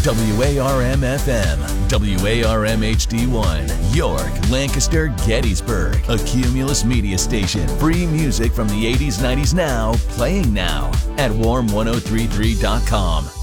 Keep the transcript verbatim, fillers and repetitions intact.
W A R M F M, W A R M H D one, York, Lancaster, Gettysburg. A Cumulus Media station. Free music from the eighties, nineties now, playing now at warm ten thirty-three dot com.